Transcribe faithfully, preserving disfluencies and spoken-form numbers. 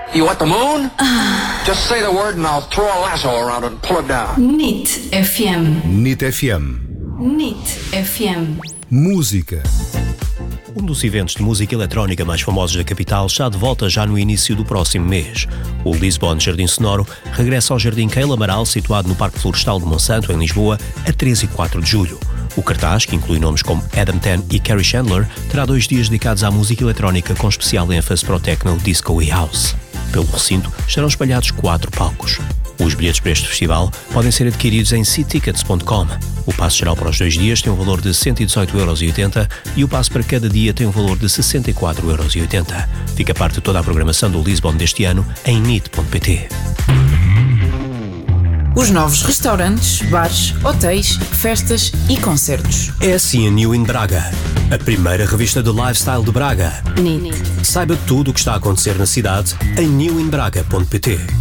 You want the moon? Just say the word and I'll throw a lasso around it and pull it down. N I T F M. N I T F M. N I T F M. Música. Um dos eventos de música eletrónica mais famosos da capital está de volta já no início do próximo mês. O Lisbon Jardim Sonoro regressa ao Jardim Keila Amaral, situado no Parque Florestal de Monsanto, em Lisboa, a três e quatro de julho. O cartaz, que inclui nomes como Adam Ten e Carrie Chandler, terá dois dias dedicados à música eletrónica com especial ênfase para o techno, disco e house. Pelo recinto estarão espalhados quatro palcos. Os bilhetes para este festival podem ser adquiridos em c tickets ponto com. O passe geral para os dois dias tem um valor de cento e dezoito euros e oitenta e o passe para cada dia tem um valor de sessenta e quatro euros e oitenta. Fica parte de toda a programação do Lisbon deste ano em N I T ponto P T. Os novos restaurantes, bares, hotéis, festas e concertos. É assim a New in Braga, a primeira revista de lifestyle de Braga. N I T. Saiba tudo o que está a acontecer na cidade em new in braga ponto P T.